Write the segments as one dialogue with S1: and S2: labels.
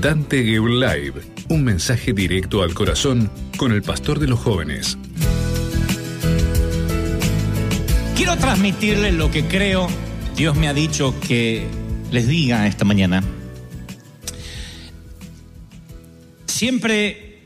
S1: Dante Gebel Live, un mensaje directo al corazón con el pastor de los jóvenes.
S2: Quiero transmitirles lo que creo Dios me ha dicho que les diga esta mañana. Siempre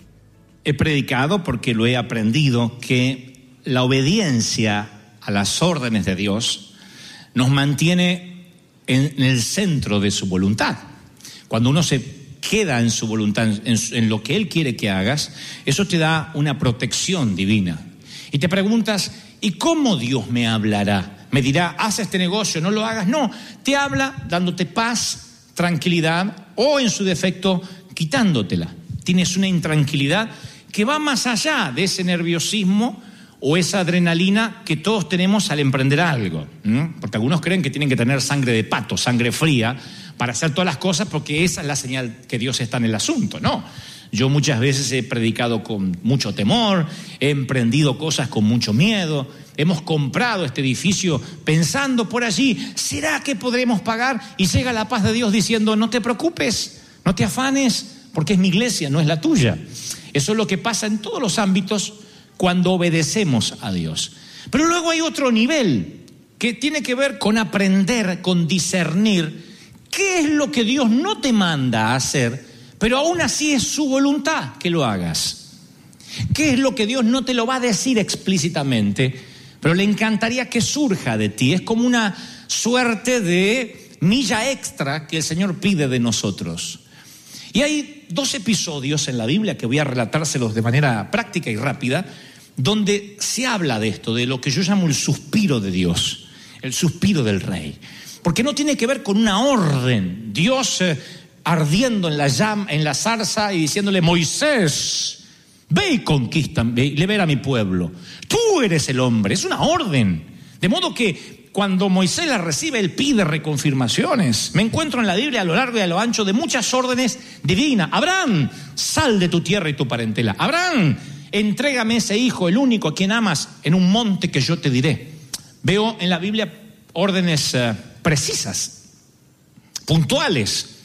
S2: he predicado, porque lo he aprendido, que la obediencia a las órdenes de Dios nos mantiene en el centro de su voluntad. Cuando uno se queda en su voluntad, en lo que Él quiere que hagas, eso te da una protección divina. Y te preguntas, ¿y cómo Dios me hablará? Me dirá, haz este negocio, no lo hagas. No, te habla dándote paz, tranquilidad, o en su defecto, quitándola. Tienes una intranquilidad que va más allá de ese nerviosismo o esa adrenalina que todos tenemos al emprender algo, ¿no? Porque algunos creen que tienen que tener sangre de pato, sangre fría, para hacer todas las cosas, porque esa es la señal que Dios está en el asunto. No, yo muchas veces he predicado con mucho temor, he emprendido cosas con mucho miedo, hemos comprado este edificio pensando por allí, ¿será que podremos pagar? Y llega la paz de Dios diciendo, no te preocupes, no te afanes, porque es mi iglesia, no es la tuya. Eso es lo que pasa en todos los ámbitos cuando obedecemos a Dios. Pero luego hay otro nivel que tiene que ver con aprender, con discernir qué es lo que Dios no te manda a hacer, pero aún así es su voluntad que lo hagas. ¿Qué es lo que Dios no te lo va a decir explícitamente, pero le encantaría que surja de ti? Es como una suerte de milla extra que el Señor pide de nosotros. Y hay 2 episodios en la Biblia que voy a relatárselos de manera práctica y rápida, donde se habla de esto, de lo que yo llamo el suspiro de Dios, el suspiro del Rey. Porque no tiene que ver con una orden. Dios ardiendo en la zarza y diciéndole, Moisés, ve y conquista, libera a mi pueblo. Tú eres el hombre, es una orden. De modo que cuando Moisés la recibe, él pide reconfirmaciones. Me encuentro en la Biblia a lo largo y a lo ancho de muchas órdenes divinas. Abraham, sal de tu tierra y tu parentela. Abraham, entrégame ese hijo, el único a quien amas, en un monte que yo te diré. Veo en la Biblia órdenes precisas, puntuales,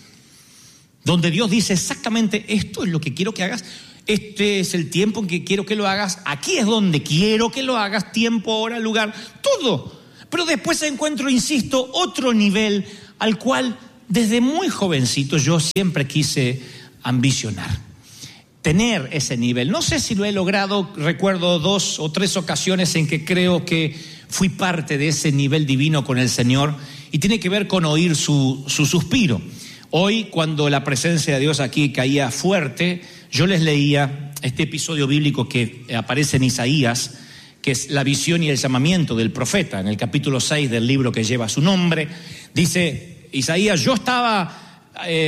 S2: donde Dios dice exactamente esto es lo que quiero que hagas, este es el tiempo en que quiero que lo hagas, aquí es donde quiero que lo hagas, tiempo, hora, lugar, todo. Pero después encuentro, insisto, otro nivel al cual desde muy jovencito yo siempre quise ambicionar. Tener ese nivel. No sé si lo he logrado, recuerdo 2 o 3 ocasiones en que creo que fui parte de ese nivel divino con el Señor, y tiene que ver con oír su suspiro. Hoy, cuando la presencia de Dios aquí caía fuerte, yo les leía este episodio bíblico que aparece en Isaías, que es la visión y el llamamiento del profeta, en el capítulo 6 del libro que lleva su nombre. Dice Isaías, yo estaba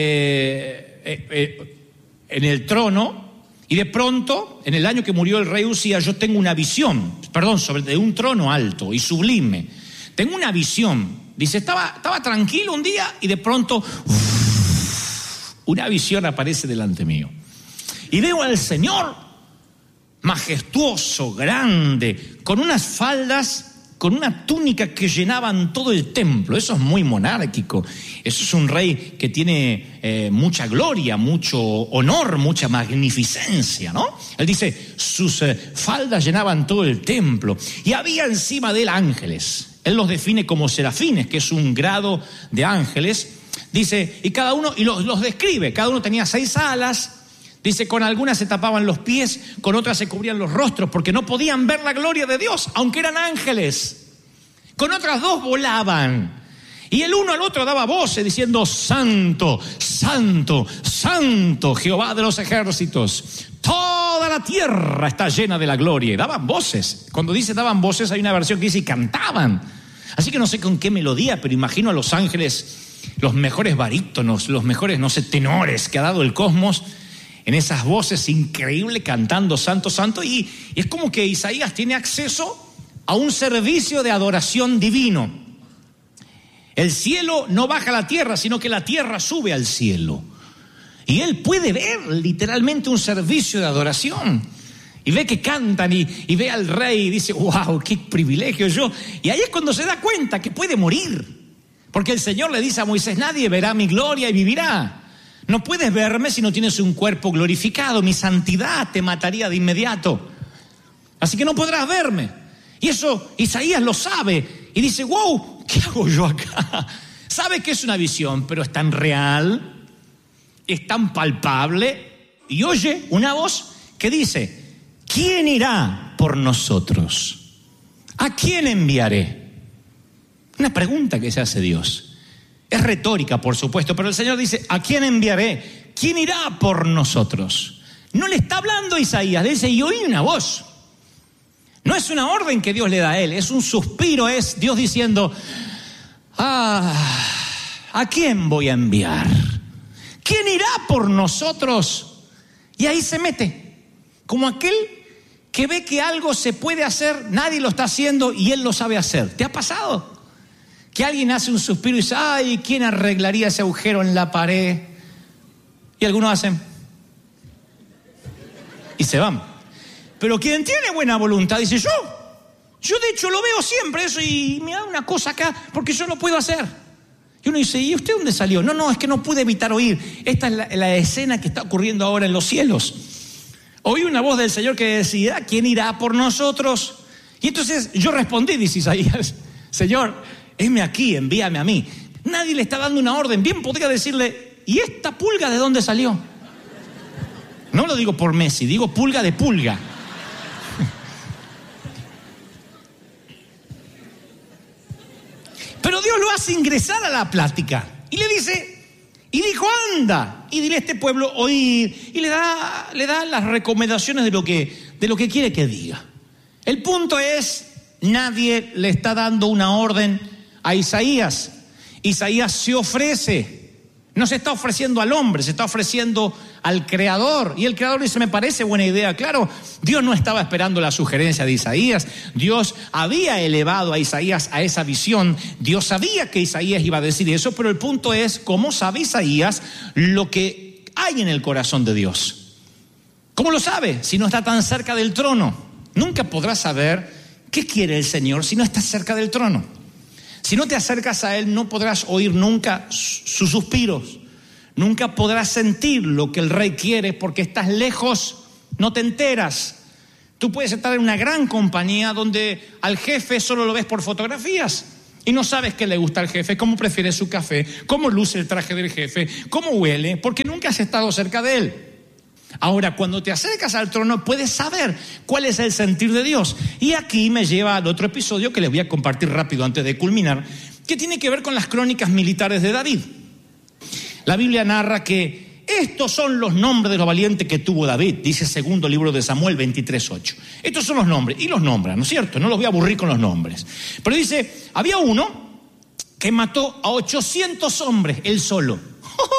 S2: en el trono, y de pronto, en el año que murió el rey Usías, yo tengo una visión, de un trono alto y sublime. Tengo una visión. Dice, estaba tranquilo un día y de pronto una visión aparece delante mío. Y veo al Señor majestuoso, grande, con unas faldas, con una túnica que llenaban todo el templo. Eso es muy monárquico. Eso es un rey que tiene mucha gloria, mucho honor, mucha magnificencia, ¿no? Él dice, sus faldas llenaban todo el templo. Y había encima de él ángeles. Él los define como serafines, que es un grado de ángeles. Dice, y cada uno, y los describe, cada uno tenía 6 alas. Dice, con algunas se tapaban los pies, con otras se cubrían los rostros, porque no podían ver la gloria de Dios, aunque eran ángeles. Con otras 2 volaban. Y el uno al otro daba voces diciendo, Santo, Santo, Santo, Jehová de los ejércitos. Toda la tierra está llena de la gloria. Y daban voces. Cuando dice daban voces, hay una versión que dice y cantaban. Así que no sé con qué melodía, pero imagino a los ángeles, los mejores barítonos, los mejores, tenores que ha dado el cosmos, en esas voces increíbles cantando Santo, Santo. Y es como que Isaías tiene acceso a un servicio de adoración divino. El cielo no baja a la tierra, sino que la tierra sube al cielo. Y él puede ver literalmente un servicio de adoración. Y ve que cantan y ve al rey y dice, wow, qué privilegio yo. Y ahí es cuando se da cuenta que puede morir. Porque el Señor le dice a Moisés, nadie verá mi gloria y vivirá. No puedes verme si no tienes un cuerpo glorificado. Mi santidad te mataría de inmediato. Así que no podrás verme. Y eso Isaías lo sabe. Y dice, wow, ¿qué hago yo acá? Sabe que es una visión, pero es tan real, es tan palpable. Y oye una voz que dice, ¿quién irá por nosotros? ¿A quién enviaré? Una pregunta que se hace Dios. Es retórica, por supuesto, pero el Señor dice, ¿a quién enviaré? ¿Quién irá por nosotros? No le está hablando Isaías, le dice, y oí una voz. No es una orden que Dios le da a él, es un suspiro, es Dios diciendo, ¿a quién voy a enviar? ¿Quién irá por nosotros? Y ahí se mete, como aquel que ve que algo se puede hacer, nadie lo está haciendo y él lo sabe hacer. ¿Te ha pasado? Que alguien hace un suspiro y dice, ay, ¿quién arreglaría ese agujero en la pared? Y algunos hacen y se van. Pero quien tiene buena voluntad dice, yo de hecho lo veo siempre eso y me da una cosa acá porque yo lo puedo hacer. Y uno dice, ¿y usted dónde salió? No, es que no pude evitar oír. Esta es la escena que está ocurriendo ahora en los cielos. Oí una voz del Señor que decía, ¿quién irá por nosotros? Y entonces yo respondí, dice Isaías, Señor, heme aquí, envíame a mí. Nadie le está dando una orden. Bien podría decirle, ¿y esta pulga de dónde salió? No lo digo por Messi, digo pulga de pulga. Pero Dios lo hace ingresar a la plática y le dice, y dijo, anda y dile a este pueblo oír, y le da las recomendaciones de lo que quiere que diga. El punto es, nadie le está dando una orden a Isaías. Isaías se ofrece, no se está ofreciendo al hombre, se está ofreciendo al Creador. Y el Creador dice, me parece buena idea. Claro, Dios no estaba esperando la sugerencia de Isaías. Dios había elevado a Isaías a esa visión. Dios sabía que Isaías iba a decir eso, pero el punto es, ¿cómo sabe Isaías lo que hay en el corazón de Dios? ¿Cómo lo sabe si no está tan cerca del trono? Nunca podrás saber qué quiere el Señor si no estás cerca del trono. Si no te acercas a Él, no podrás oír nunca sus suspiros. Nunca podrás sentir lo que el Rey quiere porque estás lejos, no te enteras. Tú puedes estar en una gran compañía donde al jefe solo lo ves por fotografías y no sabes qué le gusta al jefe, cómo prefiere su café, cómo luce el traje del jefe, cómo huele, porque nunca has estado cerca de él. Ahora, cuando te acercas al trono, puedes saber cuál es el sentir de Dios. Y aquí me lleva al otro episodio que les voy a compartir rápido antes de culminar, que tiene que ver con las crónicas militares de David. La Biblia narra que estos son los nombres de los valientes que tuvo David, dice segundo libro de Samuel 23:8. Estos son los nombres, y los nombra, ¿no es cierto? No los voy a aburrir con los nombres. Pero dice, había uno que mató a 800 hombres, él solo.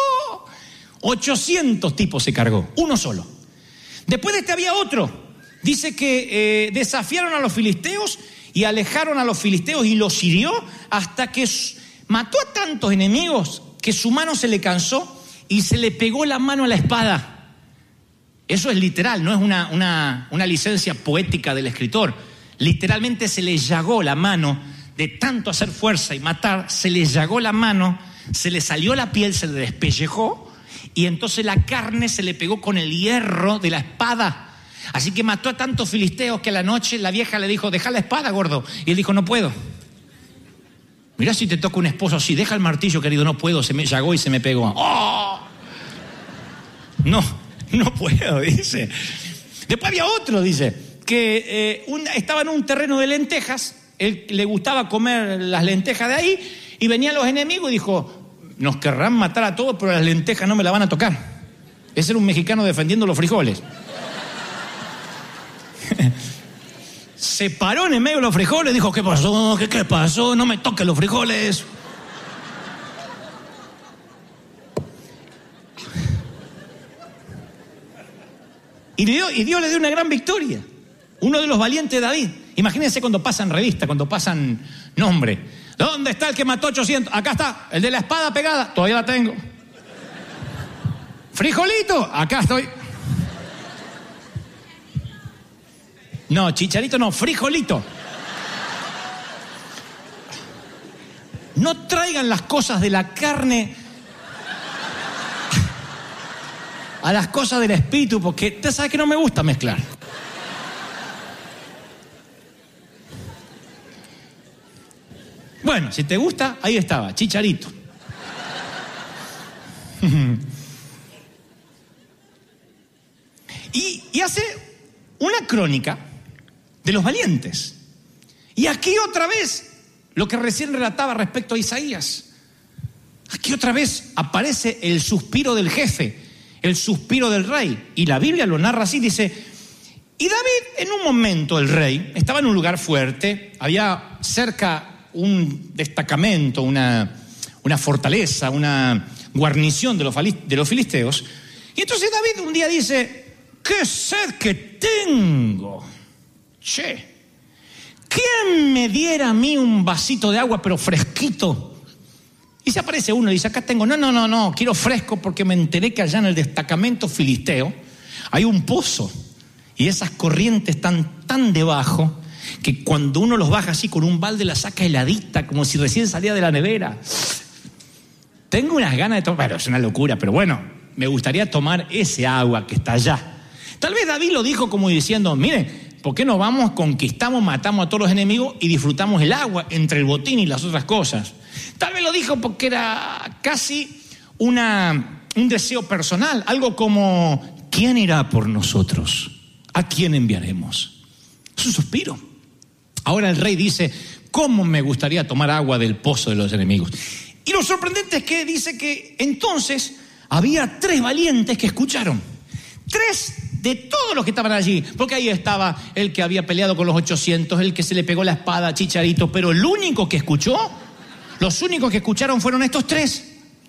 S2: 800 tipos se cargó, uno solo. Después de este había otro. Dice que desafiaron a los filisteos y alejaron a los filisteos y los hirió hasta que mató a tantos enemigos que su mano se le cansó y se le pegó la mano a la espada. Eso es literal, no es una licencia poética del escritor. Literalmente se le llagó la mano de tanto hacer fuerza y matar, se le llagó la mano, se le salió la piel, se le despellejó. Y entonces la carne se le pegó con el hierro de la espada. Así que mató a tantos filisteos que a la noche la vieja le dijo, deja la espada, gordo. Y él dijo, no puedo. Mirá si te toca un esposo así, deja el martillo, querido, no puedo, se me llagó y se me pegó. ¡Oh! No puedo, dice. Después había otro, dice, que estaba en un terreno de lentejas, él le gustaba comer las lentejas de ahí, y venían los enemigos y dijo, nos querrán matar a todos, pero las lentejas no me la van a tocar. Ese era un mexicano defendiendo los frijoles. Se paró en el medio de los frijoles, dijo, ¿qué pasó? ¿Qué pasó? No me toques los frijoles. Y Dios le dio una gran victoria. Uno de los valientes de David. Imagínense cuando pasan revistas, cuando pasan nombre. ¿Dónde está el que mató 800? Acá está, el de la espada pegada. Todavía la tengo. Frijolito, acá estoy. No, chicharito no, frijolito. No traigan las cosas de la carne a las cosas del espíritu, porque usted sabe que no me gusta mezclar. Bueno, si te gusta, ahí estaba, Chicharito. Y hace una crónica de los valientes. Y aquí otra vez, lo que recién relataba respecto a Isaías. Aquí otra vez aparece el suspiro del jefe, el suspiro del rey. Y la Biblia lo narra así, dice: y David, en un momento, el rey, estaba en un lugar fuerte, había cerca un destacamento, una fortaleza, una guarnición de los filisteos. Y entonces David un día dice: ¡qué sed que tengo! Che, ¿quién me diera a mí un vasito de agua, pero fresquito? Y se aparece uno y dice: acá tengo. No, quiero fresco, porque me enteré que allá en el destacamento filisteo hay un pozo y esas corrientes están tan debajo que cuando uno los baja así con un balde la saca heladita, como si recién salía de la nevera. Tengo unas ganas de tomar, bueno, es una locura, pero bueno, me gustaría tomar ese agua que está allá. Tal vez David lo dijo como diciendo: mire, ¿por qué no vamos, conquistamos, matamos a todos los enemigos y disfrutamos el agua entre el botín y las otras cosas? Tal vez lo dijo porque era casi un deseo personal, algo como: ¿quién irá por nosotros? ¿A quién enviaremos? Es un suspiro. Ahora el rey dice: ¿cómo me gustaría tomar agua del pozo de los enemigos? Y lo sorprendente es que dice que entonces había 3 valientes que escucharon. 3 de todos los que estaban allí, porque ahí estaba el que había peleado con los 800, el que se le pegó la espada a Chicharito, pero el único que escuchó, los únicos que escucharon fueron estos 3.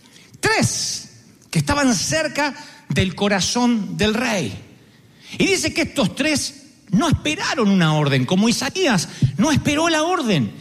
S2: 3 que estaban cerca del corazón del rey. Y dice que estos 3 no esperaron una orden, como Isaías no esperó la orden.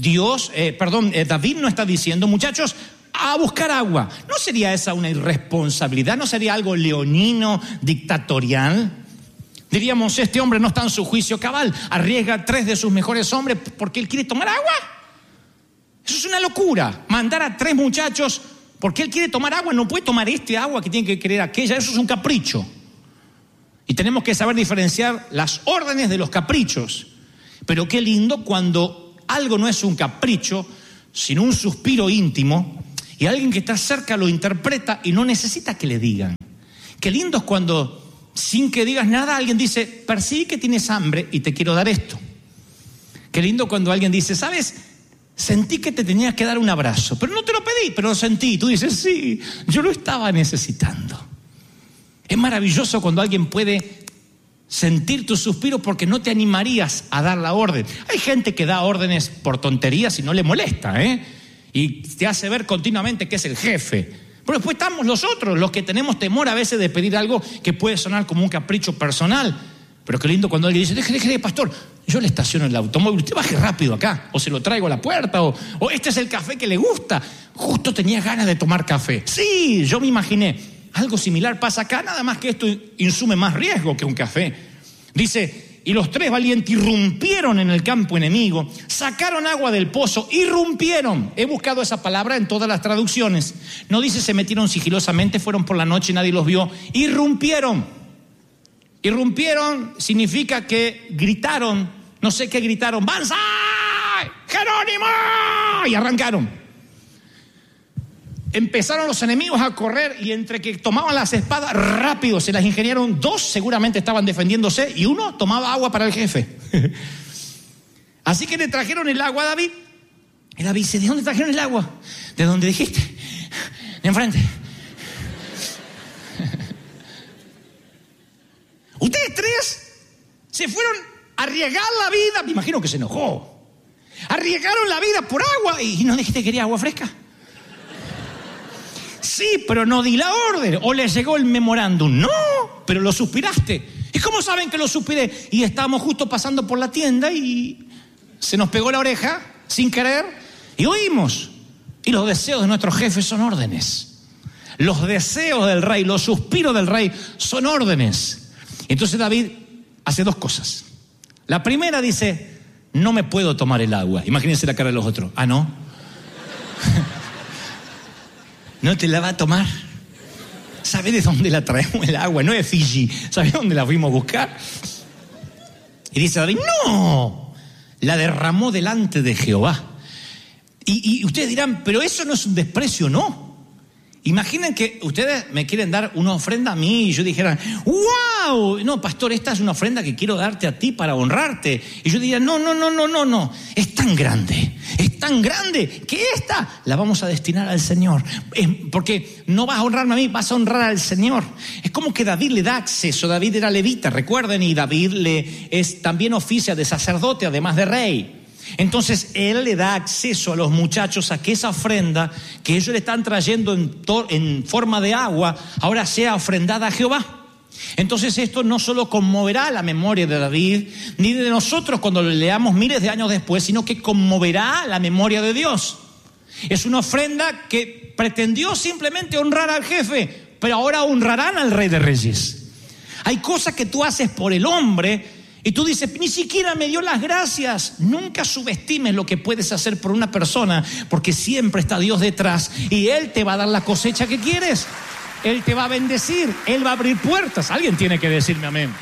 S2: David no está diciendo: muchachos, a buscar agua. ¿No sería esa una irresponsabilidad? ¿No sería algo leonino, dictatorial? Diríamos: este hombre no está en su juicio cabal, arriesga 3 de sus mejores hombres porque él quiere tomar agua. Eso es una locura, mandar a 3 muchachos porque él quiere tomar agua. No puede tomar este agua que tiene que querer aquella. Eso es un capricho. Y tenemos que saber diferenciar las órdenes de los caprichos. Pero qué lindo cuando algo no es un capricho, sino un suspiro íntimo, y alguien que está cerca lo interpreta y no necesita que le digan. Qué lindo es cuando, sin que digas nada, alguien dice: percibí que tienes hambre y te quiero dar esto. Qué lindo cuando alguien dice: ¿sabes? Sentí que te tenías que dar un abrazo, pero no te lo pedí, pero lo sentí. Y tú dices: sí, yo lo estaba necesitando. Es maravilloso cuando alguien puede sentir tu suspiro porque no te animarías a dar la orden. Hay gente que da órdenes por tonterías y no le molesta, y te hace ver continuamente que es el jefe. Pero después estamos los otros, los que tenemos temor a veces de pedir algo que puede sonar como un capricho personal. Pero qué lindo cuando alguien dice: deje, pastor, yo le estaciono el automóvil, usted baje rápido acá, o se lo traigo a la puerta, o este es el café que le gusta. Justo tenía ganas de tomar café. Sí, yo me imaginé. Algo similar pasa acá, nada más que esto insume más riesgo que un café. Dice: y los 3 valientes irrumpieron en el campo enemigo, sacaron agua del pozo, irrumpieron. He buscado esa palabra en todas las traducciones. No dice se metieron sigilosamente, fueron por la noche y nadie los vio. Irrumpieron. Irrumpieron significa que gritaron, no sé qué gritaron: ¡Banzai! ¡Jerónimo! Y arrancaron. Empezaron los enemigos a correr y entre que tomaban las espadas, rápido se las ingeniaron. 2 seguramente estaban defendiéndose y 1 tomaba agua para el jefe. Así que le trajeron el agua a David. Y David dice: ¿de dónde trajeron el agua? ¿De dónde dijiste? De enfrente. Ustedes 3 se fueron a arriesgar la vida. Me imagino que se enojó. Arriesgaron la vida por agua y no dijiste que quería agua fresca. Sí, pero no di la orden. O les llegó el memorándum. No, pero lo suspiraste. ¿Y cómo saben que lo suspiré? Y estábamos justo pasando por la tienda y se nos pegó la oreja sin querer y oímos. Y los deseos de nuestros jefes son órdenes. Los deseos del rey, los suspiros del rey son órdenes. Entonces David hace 2 cosas. La primera dice: no me puedo tomar el agua. Imagínense la cara de los otros. Ah, ¿no? ¿No te la va a tomar? ¿Sabe de dónde la traemos el agua? No es Fiji. ¿Sabe dónde la fuimos a buscar? Y dice David, no, la derramó delante de Jehová. Y ustedes dirán, pero eso no es un desprecio, ¿no? Imaginen que ustedes me quieren dar una ofrenda a mí y yo dijera, ¡wow! No, pastor, esta es una ofrenda que quiero darte a ti para honrarte. Y yo diría, no, es tan grande que esta la vamos a destinar al Señor. Porque no vas a honrarme a mí, vas a honrar al Señor. Es como que David le da acceso. David era levita, recuerden, y David también oficia de sacerdote, además de rey. Entonces él le da acceso a los muchachos a que esa ofrenda que ellos le están trayendo en forma de agua ahora sea ofrendada a Jehová. Entonces esto no solo conmoverá la memoria de David ni de nosotros cuando lo leamos miles de años después, sino que conmoverá la memoria de Dios. Es una ofrenda que pretendió simplemente honrar al jefe, pero ahora honrarán al Rey de Reyes. Hay cosas que tú haces por el hombre y tú dices, ni siquiera me dio las gracias. Nunca subestimes lo que puedes hacer por una persona, porque siempre está Dios detrás y Él te va a dar la cosecha que quieres. Él te va a bendecir, Él va a abrir puertas. Alguien tiene que decirme amén.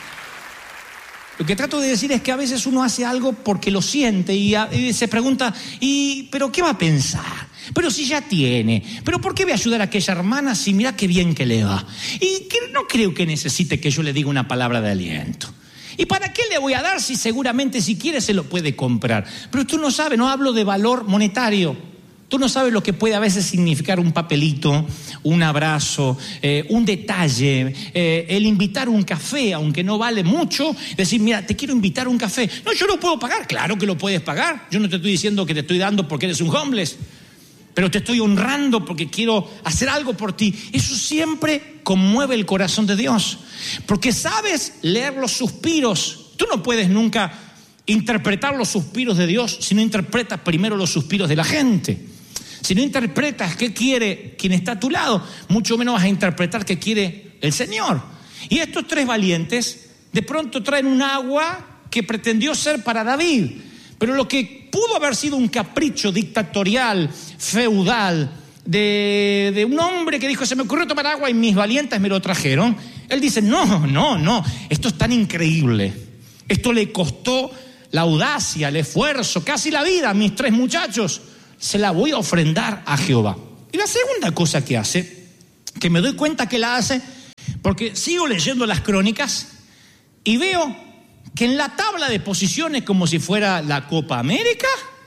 S2: Lo que trato de decir es que a veces uno hace algo porque lo siente y se pregunta, ¿pero qué va a pensar? Pero si ya tiene, ¿pero por qué voy a ayudar a aquella hermana si mira qué bien que le va? Y que no creo que necesite que yo le diga una palabra de aliento. ¿Y para qué le voy a dar si seguramente si quiere se lo puede comprar? Pero tú no sabes, no hablo de valor monetario. Tú no sabes lo que puede a veces significar un papelito, un abrazo, un detalle, el invitar un café, aunque no vale mucho. Decir, mira, te quiero invitar un café. No, yo lo puedo pagar. Claro que lo puedes pagar. Yo no te estoy diciendo que te estoy dando porque eres un homeless, pero te estoy honrando porque quiero hacer algo por ti. Eso siempre conmueve el corazón de Dios, porque sabes leer los suspiros. Tú no puedes nunca interpretar los suspiros de Dios si no interpretas primero los suspiros de la gente. Si no interpretas qué quiere quien está a tu lado, mucho menos vas a interpretar qué quiere el Señor. Y estos tres valientes de pronto traen un agua que pretendió ser para David, pero lo que pudo haber sido un capricho dictatorial, feudal, de un hombre que dijo, se me ocurrió tomar agua y mis valientes me lo trajeron. Él dice, no, esto es tan increíble. Esto le costó la audacia, el esfuerzo, casi la vida a mis tres muchachos. Se la voy a ofrendar a Jehová. Y la segunda cosa que hace, que me doy cuenta que la hace, porque sigo leyendo las crónicas y veo que en la tabla de posiciones, como si fuera la Copa América,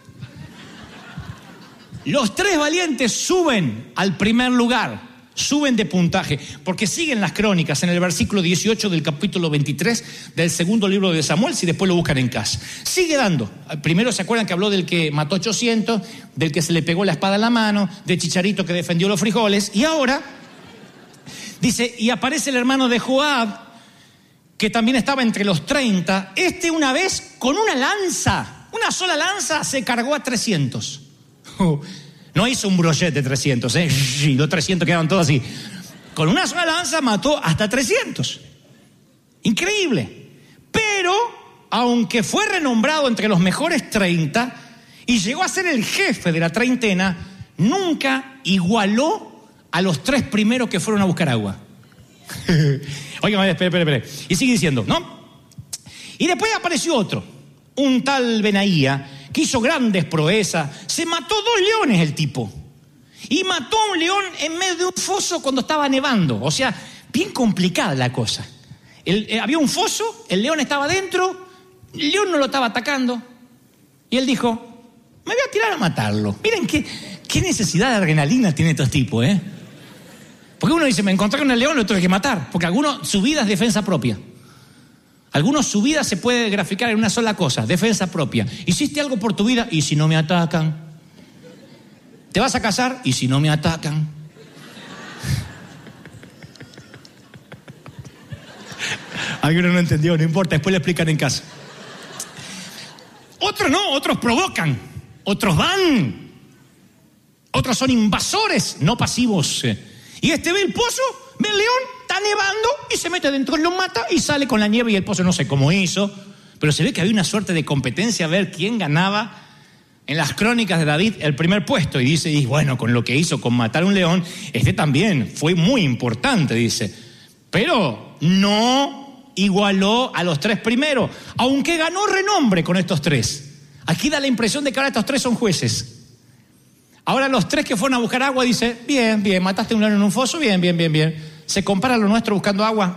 S2: los tres valientes suben al primer lugar, suben de puntaje, porque siguen las crónicas en el versículo 18 del capítulo 23 del segundo libro de Samuel, si después lo buscan en casa. Sigue dando. Primero se acuerdan que habló del que mató 800, del que se le pegó la espada en la mano, de Chicharito que defendió los frijoles, y ahora dice, y aparece el hermano de Joab, que también estaba entre los 30, una vez con una lanza, una sola lanza, se cargó a 300. No hizo un brochet de 300, y los 300 quedaron todos así. Con una sola lanza mató hasta 300. Increíble. Pero, aunque fue renombrado entre los mejores 30 y llegó a ser el jefe de la treintena, nunca igualó a los tres primeros que fueron a buscar agua. Oigan, espere. Y sigue diciendo, ¿no? Y después apareció otro, un tal Benaía, que hizo grandes proezas. Se mató 2 leones el tipo. Y mató a un león en medio de un foso cuando estaba nevando. O sea, bien complicada la cosa. Había un foso, el león estaba adentro, el león no lo estaba atacando. Y él dijo, me voy a tirar a matarlo. Miren qué necesidad de adrenalina tiene estos tipos, ¿eh? Porque uno dice, me encontré con el león, lo tuve que matar. Porque algunos, su vida es defensa propia. Algunos, su vida se puede graficar en una sola cosa, defensa propia. Hiciste algo por tu vida, y si no me atacan. Te vas a casar, y si no me atacan. Alguien no entendió, no importa, después le explican en casa. Otros no, otros provocan, otros van. Otros son invasores, no pasivos. Y ve el pozo, ve el león, está nevando y se mete dentro, lo mata y sale con la nieve y el pozo no sé cómo hizo, pero se ve que había una suerte de competencia a ver quién ganaba en las crónicas de David el primer puesto, y dice, y bueno, con lo que hizo con matar un león, también fue muy importante, dice, pero no igualó a los 3 primeros, aunque ganó renombre con estos 3. Aquí da la impresión de que ahora estos 3 son jueces. Ahora los 3 que fueron a buscar agua, dice, bien, mataste un león en un foso, bien. ¿Se compara lo nuestro buscando agua?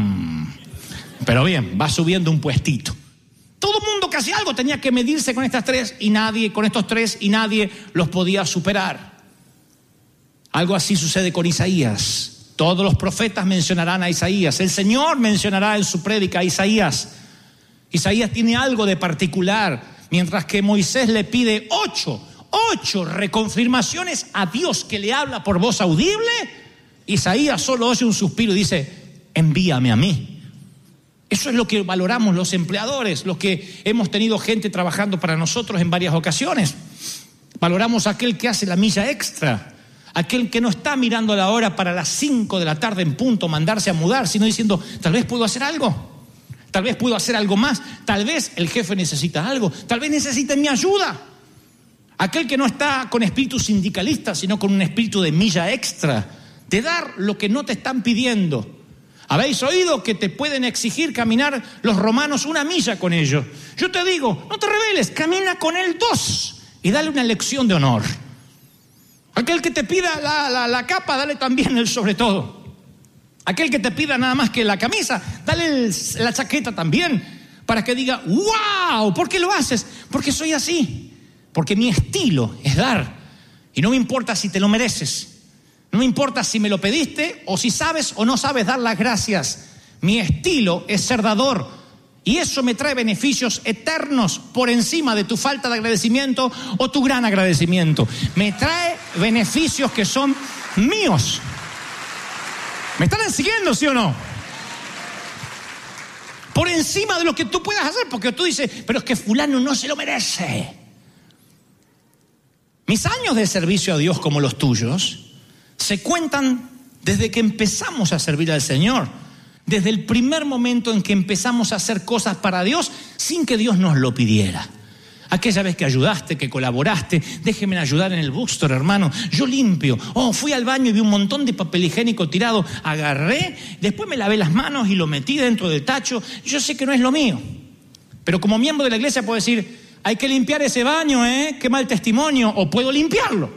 S2: Pero bien, va subiendo un puestito. Todo el mundo que hacía algo tenía que medirse con estos 3 y nadie los podía superar. Algo así sucede con Isaías. Todos los profetas mencionarán a Isaías. El Señor mencionará en su prédica a Isaías. Isaías tiene algo de particular, mientras que Moisés le pide 8 reconfirmaciones a Dios que le habla por voz audible. Isaías solo oye un suspiro y dice, envíame a mí. Eso es lo que valoramos los empleadores, los que hemos tenido gente trabajando para nosotros en varias ocasiones. Valoramos a aquel que hace la milla extra, aquel que no está mirando la hora para las 5 de la tarde en punto mandarse a mudar, sino diciendo, tal vez puedo hacer algo, tal vez puedo hacer algo más, tal vez el jefe necesita algo, tal vez necesita mi ayuda. Aquel que no está con espíritu sindicalista, sino con un espíritu de milla extra, de dar lo que no te están pidiendo. ¿Habéis oído que te pueden exigir caminar los romanos 1 milla con ellos? Yo te digo, no te rebeles, camina con él 2 y dale una lección de honor. Aquel que te pida la capa, dale también el sobre todo. Aquel que te pida nada más que la camisa, dale la chaqueta también, para que diga, ¡wow! ¿Por qué lo haces? Porque soy así. Porque mi estilo es dar. Y no me importa si te lo mereces. No me importa si me lo pediste o si sabes o no sabes dar las gracias. Mi estilo es ser dador. Y eso me trae beneficios eternos por encima de tu falta de agradecimiento o tu gran agradecimiento. Me trae beneficios que son míos. ¿Me están siguiendo, sí o no? Por encima de lo que tú puedas hacer, porque tú dices, pero es que fulano no se lo merece. Mis años de servicio a Dios como los tuyos se cuentan desde que empezamos a servir al Señor, desde el primer momento en que empezamos a hacer cosas para Dios sin que Dios nos lo pidiera. Aquella vez que ayudaste, que colaboraste, déjeme ayudar en el bookstore, hermano, yo limpio. Fui al baño y vi un montón de papel higiénico tirado, agarré, después me lavé las manos y lo metí dentro del tacho. Yo sé que no es lo mío, pero como miembro de la iglesia puedo decir, hay que limpiar ese baño, qué mal testimonio, o puedo limpiarlo.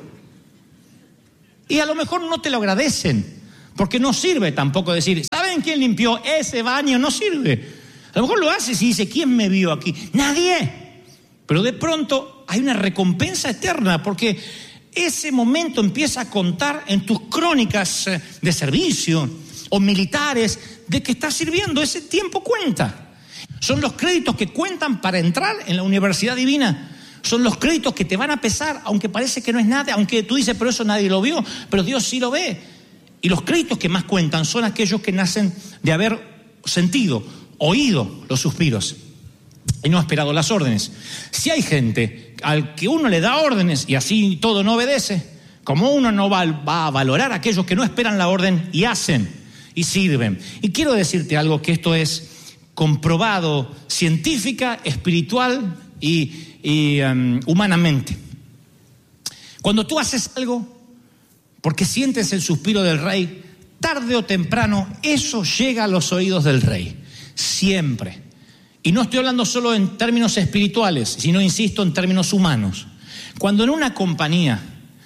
S2: Y a lo mejor no te lo agradecen, porque no sirve tampoco decir, ¿saben quién limpió ese baño? No sirve. A lo mejor lo haces y dice, ¿quién me vio aquí? Nadie. Pero de pronto hay una recompensa eterna, porque ese momento empieza a contar en tus crónicas de servicio o militares de que estás sirviendo. Ese tiempo cuenta. Son los créditos que cuentan para entrar en la universidad divina. Son los créditos que te van a pesar, aunque parece que no es nada, aunque tú dices, pero eso nadie lo vio, pero Dios sí lo ve. Y los créditos que más cuentan son aquellos que nacen de haber sentido, oído los suspiros y no esperado las órdenes. Si hay gente al que uno le da órdenes y así todo no obedece, como uno no va a valorar a aquellos que no esperan la orden y hacen y sirven. Y quiero decirte algo, que esto es comprobado científica, espiritual y humanamente. Cuando tú haces algo porque sientes el suspiro del rey, tarde o temprano eso llega a los oídos del rey, siempre. Y no estoy hablando solo en términos espirituales, sino, insisto, en términos humanos. Cuando en una compañía,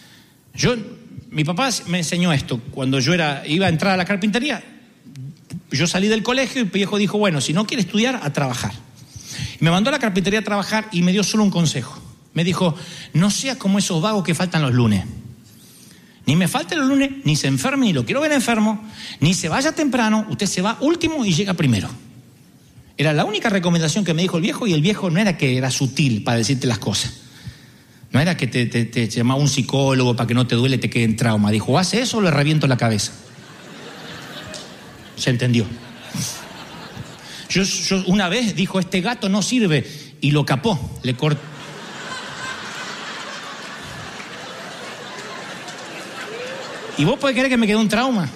S2: mi papá me enseñó esto, cuando yo iba a entrar a la carpintería, yo salí del colegio y mi viejo dijo, bueno, si no quiere estudiar, a trabajar. Y me mandó a la carpintería a trabajar y me dio solo un consejo. Me dijo, no sea como esos vagos que faltan los lunes. Ni me falten los lunes, ni se enferme, ni lo quiero ver enfermo, ni se vaya temprano, usted se va último y llega primero. Era la única recomendación que me dijo el viejo, y el viejo no era que era sutil para decirte las cosas. No era que te llamaba un psicólogo para que no te duele y te quede en trauma. Dijo, hace eso o le reviento la cabeza. Se entendió. Yo una vez dijo, este gato no sirve, y lo capó, le cortó. ¿Y vos podés creer que me quedó un trauma?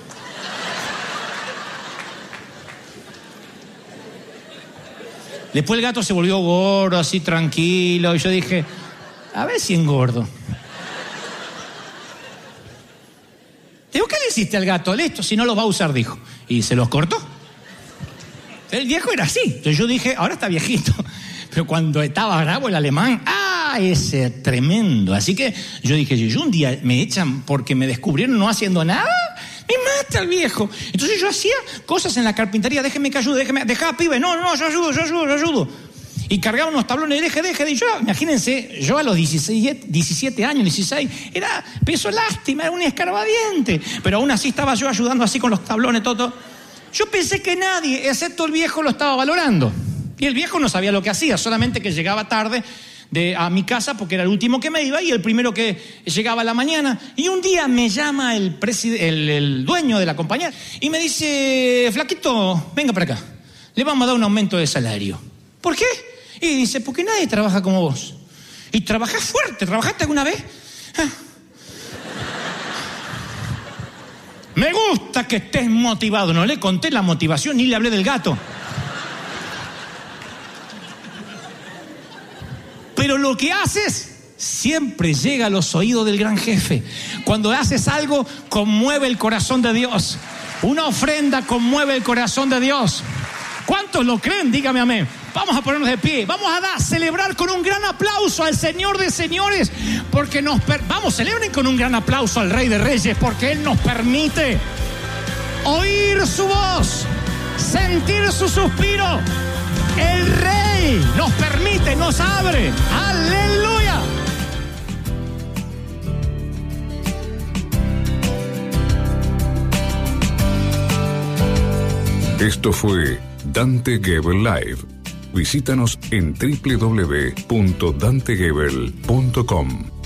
S2: Después el gato se volvió gordo, así tranquilo, y yo dije, A ver si engordo. Digo, ¿qué le hiciste al gato? Listo, si no los va a usar, dijo. Y se los cortó. El viejo era así. Entonces yo dije, ahora está viejito. Pero cuando estaba bravo el alemán, ese tremendo. Así que yo dije, yo un día me echan porque me descubrieron no haciendo nada, me mata el viejo. Entonces yo hacía cosas en la carpintería, déjeme que ayude, dejá, pibe, no, yo ayudo. Y cargaba unos tablones, deje. Y yo, imagínense, yo a los 17 años, 16, era peso lástima, era un escarbadiente. Pero aún así estaba yo ayudando así con los tablones, todo. Yo pensé que nadie, excepto el viejo, lo estaba valorando. Y el viejo no sabía lo que hacía, solamente que llegaba tarde a mi casa porque era el último que me iba y el primero que llegaba a la mañana. Y un día me llama el dueño de la compañía y me dice, flaquito, venga para acá, le vamos a dar un aumento de salario. ¿Por qué? Y dice, porque nadie trabaja como vos. Y trabajás fuerte, ¿trabajaste alguna vez? Me gusta que estés motivado. No le conté la motivación ni le hablé del gato. Pero lo que haces siempre llega a los oídos del gran jefe. Cuando haces algo, conmueve el corazón de Dios. Una ofrenda conmueve el corazón de Dios. ¿Cuántos lo creen? Dígame amén. Vamos a ponernos de pie. Vamos a celebrar con un gran aplauso al Señor de señores. Porque vamos, celebren con un gran aplauso al Rey de Reyes. Porque Él nos permite oír su voz, sentir su suspiro. El Rey nos permite, nos abre. ¡Aleluya!
S1: Esto fue Dante Gebel Live. Visítanos en www.dantegebel.com.